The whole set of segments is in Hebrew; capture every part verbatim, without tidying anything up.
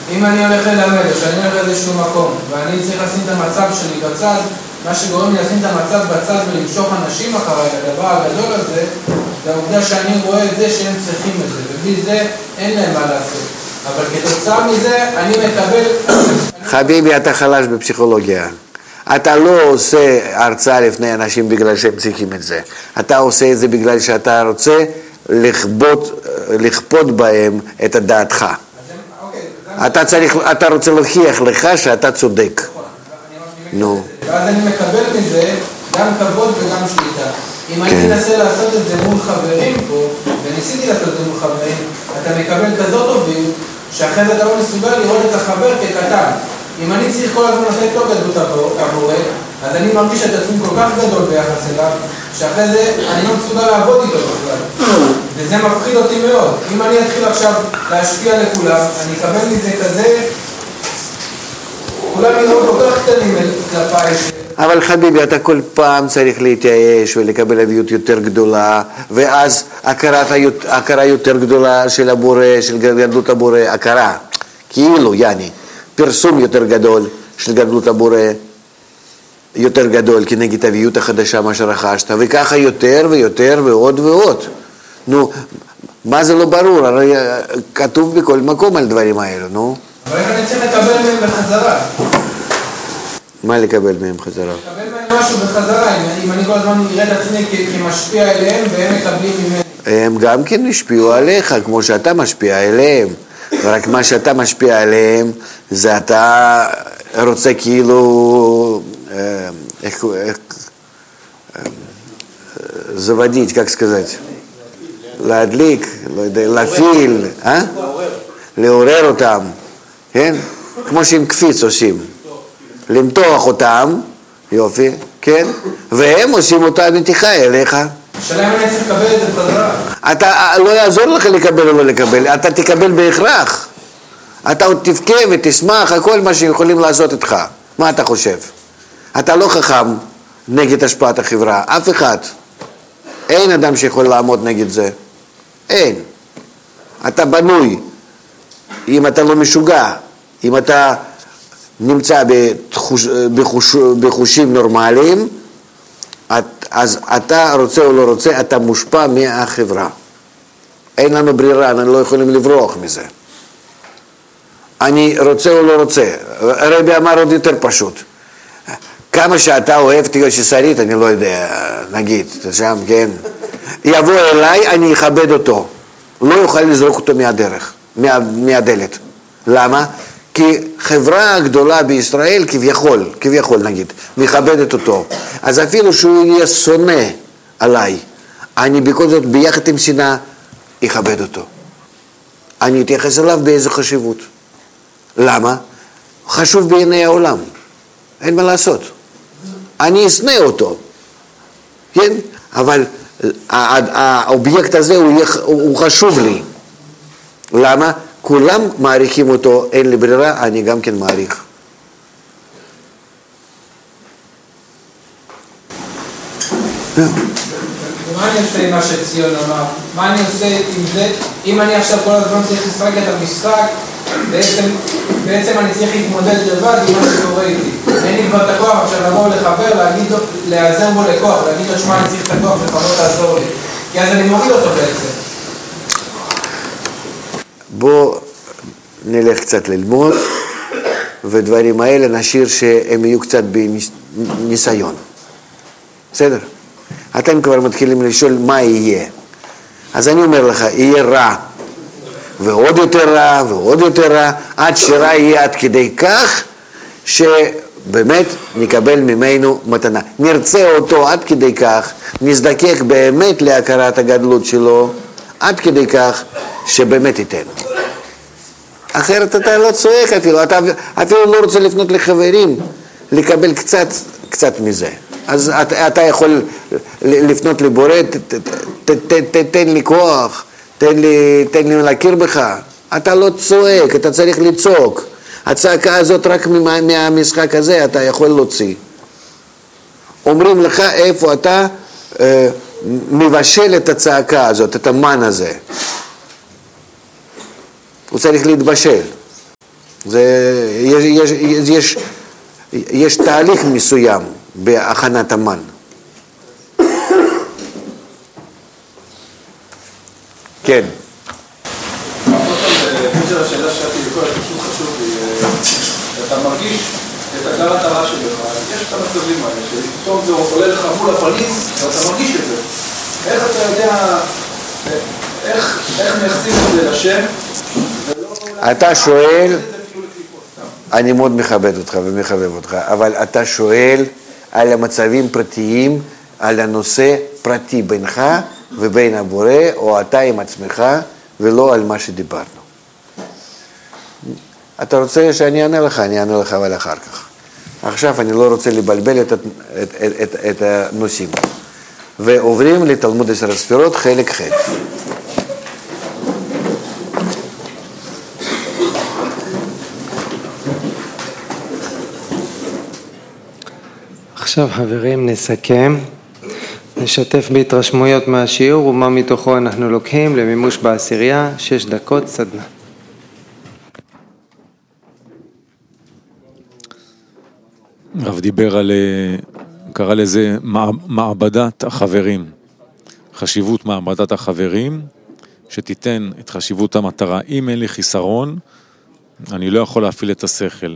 אם אני הולך ללמד או שאני הולך לאיזשהו מקום ואני צריך לשים את המצב שלי בצד, מה שגורם לי לשים את המצב בצד ולמשוך אנשים אחריי, הדבר הגדול הזה, זה העובדה שאני רואה את זה שהם צריכים את זה, ובלי זה אין להם מה לעשות. אבל כתוצאה מזה אני מקבל... חביבי, אתה חלש בפסיכולוגיה. אתה לא עושה הרצאה לפני אנשים בגלל שהם צריכים את זה. אתה עושה את זה בגלל שאתה רוצה לכפות, לכפות בהם את דעתך. אתה צריך, אתה רוצה להוכיח לך שאתה צודק. נו. ואז אני מקבל מזה גם כבוד וגם שליטה. אם הייתי מנסה לעשות את זה מול חברים פה, וניסיתי לעשות את זה מול חברים, אתה מקבל כזאת הוביל, שאחרי זה אתה לא מסוגל לראות את החבר כקטן. אם אני צריך כל הזמן לתת לו גדלות עבורי, אז אני מרגיש את עצמי כל כך גדול ביחס אליו, שאחרי זה אני לא מסוגל לעבוד איתו בכלל. וזה מפחיד אותי מאוד. אם אני אתחיל עכשיו להשפיע לכולם, אני אקבל מזה כזה, כולם יראו כל כך קטנים כלפיי. אבל חביבי, אתה כל פעם צריך להתייאש ולקבל עדיות יותר גדולה, ואז הכרה יותר גדולה של הבורא, של גדלות הבורא, הכרה, כאילו, יעני, פרסום יותר גדול של גדלות הבורא, יותר גדול כנגד הוויות החדשה מה שרכשת, וככה יותר ויותר ועוד ועוד. נו, מה זה לא ברור? הרי כתוב בכל מקום על דברים האלו, נו. אבל אני צריך לקבל מהם בחזרה. מה לקבל מהם חזרה? לקבל מהם משהו בחזרה, אם אני כל הזמן נראה את עצמי כמשפיע אליהם והם מקבלים ממני. הם גם כן השפיעו עליך, כמו שאתה משפיע אליהם. ורק מה שאתה משפיע עליהם, זה אתה רוצה כאילו, איך, איך, заводить, как сказать, להדליק, לא יודע, להפעיל, אה? לעורר אותם, כן? כמו שעם קפיץ עושים. למתוח אותם, יופי, כן? והם עושים אותה מתיחה אליך. השאלה אם אני צריך לקבל את זה בחזרה. אתה, לא יעזור לך לקבל או לא לקבל, אתה תקבל בהכרח. אתה עוד תבכה ותשמח, הכל מה שיכולים לעשות איתך. מה אתה חושב? אתה לא חכם נגד השפעת החברה, אף אחד. אין אדם שיכול לעמוד נגד זה. אין. אתה בנוי. אם אתה לא משוגע, אם אתה נמצא בתחוש, בחוש, בחושים נורמליים, אז אתה רוצה או לא רוצה, אתה מושפע מהחברה. אין לנו ברירה, אנחנו לא יכולים לברוח מזה. אני רוצה או לא רוצה. הרבי אמר עוד יותר פשוט. כמה שאתה אוהב את יוסי שרית, אני לא יודע, נגיד, שם, כן. יבוא אליי, אני אכבד אותו. לא יוכל לזרוק אותו מהדרך, מה, מהדלת. למה? כי חברה גדולה בישראל, כביכול, כביכול נגיד, מכבדת אותו. אז אפילו שהוא יהיה שונא עליי, אני בכל זאת ביחד עם שנאה, אכבד אותו. אני אתייחס אליו באיזו חשיבות. למה? חשוב בעיני העולם. אין מה לעשות. אני אשנא אותו. כן? אבל האובייקט הזה הוא, הוא חשוב לי. למה? כולם מעריכים אותו, אין לי ברירה, אני גם כן מעריך. מה אני עושה עם מה שציון אמר? מה אני עושה עם זה? אם אני עכשיו כל הזמן צריך לשחק את המשחק, בעצם, בעצם אני צריך להתמודד לבד עם מה שקורה איתי. אין לי כבר את הכוח עכשיו לבוא לחבר, להגיד לו, להיעזר בו לכוח, להגיד לו שמה אני צריך את הכוח וחבר תעזור לי. כי אז אני מוריד אותו בעצם. בוא נלך קצת ללמוד, ודברים האלה נשאיר שהם יהיו קצת בניסיון. בסדר? אתם כבר מתחילים לשאול מה יהיה. אז אני אומר לך, יהיה רע, ועוד יותר רע, ועוד יותר רע, עד שרע יהיה עד כדי כך, שבאמת נקבל ממנו מתנה. נרצה אותו עד כדי כך, נזדקק באמת להכרת הגדלות שלו, עד כדי כך שבאמת ייתן. אחרת אתה לא צועק אפילו, אתה אפילו לא רוצה לפנות לחברים, לקבל קצת, קצת מזה. אז אתה, אתה יכול לפנות לבורא, תן לי כוח, תן לי, תן לי להכיר בך. אתה לא צועק, אתה צריך לצעוק. הצעקה הזאת רק מהמשחק הזה אתה יכול להוציא. אומרים לך איפה אתה אה, מבשל את הצעקה הזאת, את המן הזה. הוא צריך להתבשל. זה, יש, יש, יש, יש תהליך מסוים בהכנת המן. כן. בקשר לשאלה שאלתי לכל הפשוט חשוב לי, אתה מרגיש את הגר התרה שלך, יש את המצבים האלה, שפתאום זה עולה לך מול הפנים, ואתה מרגיש את זה. איך אתה יודע, איך מייחסים את זה לשם? אתה שואל, אני מאוד מכבד אותך ומחבב אותך, אבל אתה שואל על המצבים פרטיים, על הנושא פרטי בינך ובין הבורא, או אתה עם עצמך, ולא על מה שדיברנו. אתה רוצה שאני אענה לך, אני אענה לך אבל אחר כך. עכשיו אני לא רוצה לבלבל את, את, את, את, את הנושאים. ועוברים לתלמוד עשר הספירות, חלק ח'. עכשיו חברים נסכם, נשתף בהתרשמויות מהשיעור ומה מתוכו אנחנו לוקחים למימוש בעשירייה, שש דקות סדנה. הרב דיבר על, קרא לזה מעבדת החברים, חשיבות מעבדת החברים, שתיתן את חשיבות המטרה. אם אין לי חיסרון, אני לא יכול להפעיל את השכל.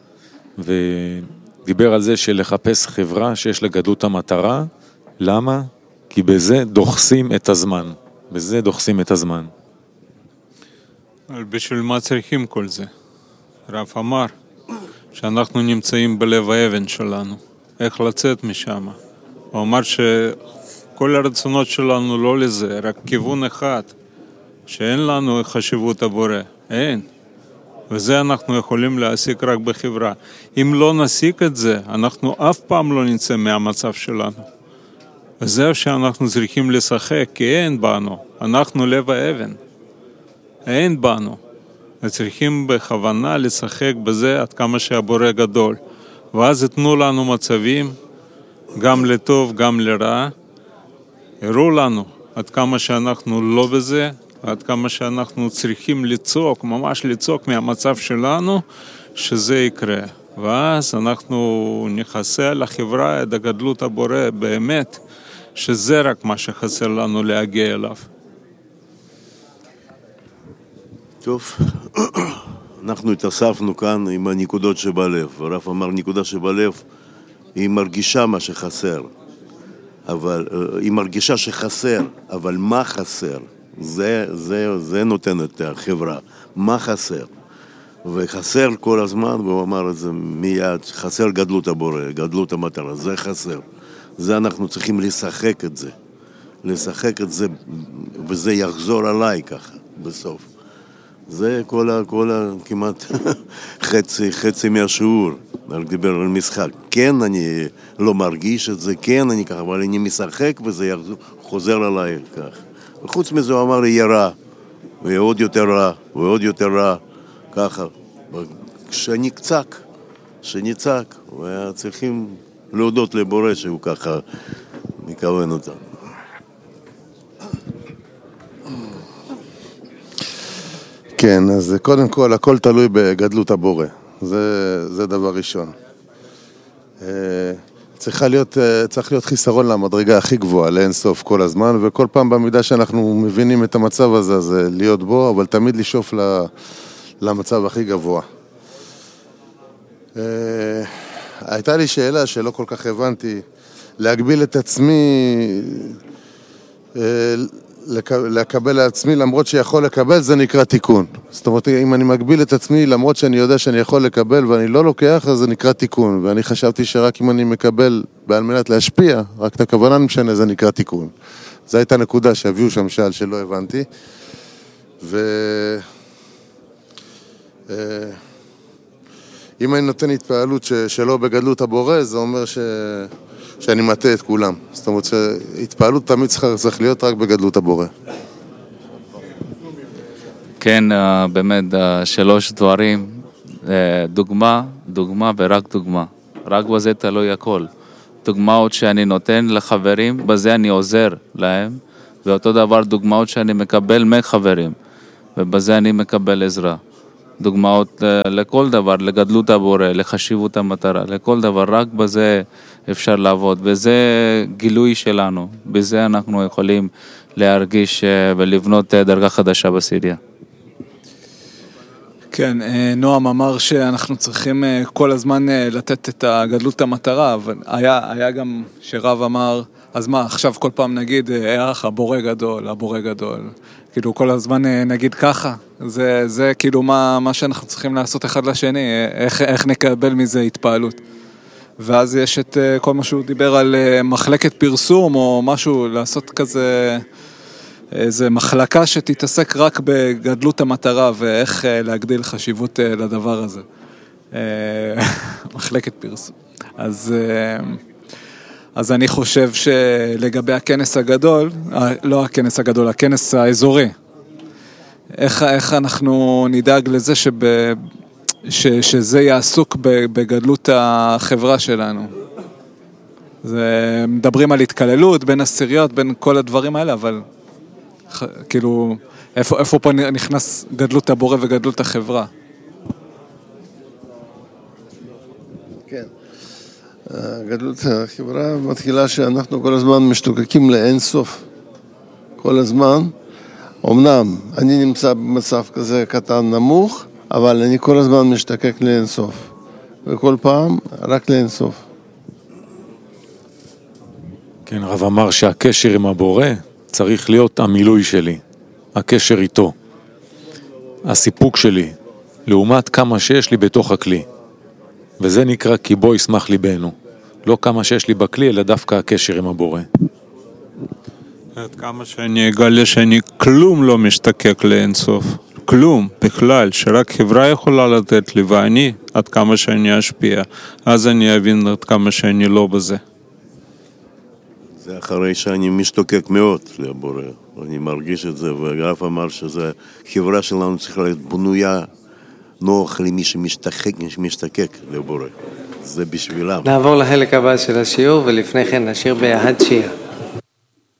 ודיבר על זה שלחפש חברה שיש לה גדלות המטרה. למה? כי בזה דוחסים את הזמן. בזה דוחסים את הזמן. אבל בשביל מה צריכים כל זה? רב אמר שאנחנו נמצאים בלב האבן שלנו. איך לצאת משם? הוא אמר שכל הרצונות שלנו לא לזה, רק כיוון אחד, שאין לנו חשיבות הבורא. אין. וזה אנחנו יכולים להשיג רק בחברה. אם לא נשיג את זה, אנחנו אף פעם לא נצא מהמצב שלנו. וזה שאנחנו צריכים לשחק, כי אין בנו. אנחנו לב האבן. אין בנו. צריכים בכוונה לשחק בזה עד כמה שהבורא גדול. ואז יתנו לנו מצבים, גם לטוב, גם לרע. הראו לנו עד כמה שאנחנו לא בזה, עד כמה שאנחנו צריכים לצעוק, ממש לצעוק מהמצב שלנו, שזה יקרה. ואז אנחנו נכסה לחברה את הגדלות הבורא באמת, שזה רק מה שחסר לנו להגיע אליו. טוב, אנחנו התאספנו כאן עם הנקודות שבלב, הרב אמר נקודה שבלב היא מרגישה מה שחסר, אבל היא מרגישה שחסר, אבל מה חסר? זה, זה, זה נותן את החברה, מה חסר? וחסר כל הזמן, והוא אמר את זה מיד, חסר גדלות הבורא, גדלות המטרה, זה חסר. זה אנחנו צריכים לשחק את זה, לשחק את זה, וזה יחזור עליי ככה, בסוף. זה כל ה... כל ה... כמעט חצי, חצי מהשיעור, רק דיבר על משחק. כן, אני לא מרגיש את זה, כן, אני ככה, אבל אני משחק וזה יחזור, חוזר עליי כך. וחוץ מזה הוא אמר, יהיה רע, ויהיה עוד יותר רע, ועוד יותר רע, ככה. כשאני קצק, כשאני צעק, וצריכים להודות לבורא שהוא ככה מכוון אותם. כן, אז קודם כל, הכל תלוי בגדלות הבורא. זה, זה דבר ראשון. צריכה להיות, צריך להיות חיסרון למדרגה הכי גבוהה, לאין סוף כל הזמן, וכל פעם במידה שאנחנו מבינים את המצב הזה, זה להיות בו, אבל תמיד לשאוף למצב הכי גבוה. הייתה לי שאלה שלא כל כך הבנתי, להגביל את עצמי, לקבל לעצמי למרות שיכול לקבל, זה נקרא תיקון. זאת אומרת, אם אני מגביל את עצמי למרות שאני יודע שאני יכול לקבל ואני לא לוקח, אז זה נקרא תיקון. ואני חשבתי שרק אם אני מקבל בעל מנת להשפיע, רק את הכוונה משנה, זה נקרא תיקון. זו הייתה נקודה שהביאו שם שאל שלא הבנתי. ו... אם אני נותן התפעלות ש... שלא בגדלות הבורא, זה אומר ש... שאני מטה את כולם. זאת אומרת שהתפעלות תמיד צריך להיות רק בגדלות הבורא. כן, באמת, שלוש דברים, דוגמה, דוגמה ורק דוגמה. רק בזה תלוי הכל. דוגמאות שאני נותן לחברים, בזה אני עוזר להם, ואותו דבר דוגמאות שאני מקבל מחברים, ובזה אני מקבל עזרה. דוגמאות לכל דבר, לגדלות הבורא, לחשיבות המטרה, לכל דבר, רק בזה אפשר לעבוד, וזה גילוי שלנו, בזה אנחנו יכולים להרגיש ולבנות דרגה חדשה בסיריה. כן, נועם אמר שאנחנו צריכים כל הזמן לתת את הגדלות המטרה, אבל היה, היה גם שרב אמר, אז מה, עכשיו כל פעם נגיד, איך הבורא גדול, הבורא גדול, כאילו כל הזמן נגיד ככה, זה, זה כאילו מה, מה שאנחנו צריכים לעשות אחד לשני, איך, איך נקבל מזה התפעלות. ואז יש את כל מה שהוא דיבר על מחלקת פרסום, או משהו, לעשות כזה, איזה מחלקה שתתעסק רק בגדלות המטרה, ואיך להגדיל חשיבות לדבר הזה. מחלקת פרסום. אז... אז אני חושב שלגבי הכנס הגדול, לא הכנס הגדול, הכנס האזורי, איך, איך אנחנו נדאג לזה שב, ש, שזה יעסוק בגדלות החברה שלנו. זה, מדברים על התקללות בין עשיריות, בין כל הדברים האלה, אבל כאילו, איפה, איפה פה נכנס גדלות הבורא וגדלות החברה? כן. גדלות החברה מתחילה שאנחנו כל הזמן משתוקקים לאין סוף. כל הזמן. אמנם אני נמצא במצב כזה קטן נמוך, אבל אני כל הזמן משתוקק לאין סוף. וכל פעם רק לאין סוף. כן, רב אמר שהקשר עם הבורא צריך להיות המילוי שלי. הקשר איתו. הסיפוק שלי. לעומת כמה שיש לי בתוך הכלי. וזה נקרא כי בו ישמח ליבנו. לא כמה שיש לי בכלי, אלא דווקא הקשר עם הבורא. עד כמה שאני אגלה שאני כלום לא משתקק לאינסוף. כלום, בכלל, שרק חברה יכולה לתת לי, ואני, עד כמה שאני אשפיע. אז אני אבין עד כמה שאני לא בזה. זה אחרי שאני משתוקק מאוד לבורא. אני מרגיש את זה, והרב אמר שזה, חברה שלנו צריכה להיות בנויה נוח למי שמשתקק, שמשתקק לבורא. זה בשבילם. נעבור לחלק הבא של השיעור, ולפני כן נשאיר ביחד שיר.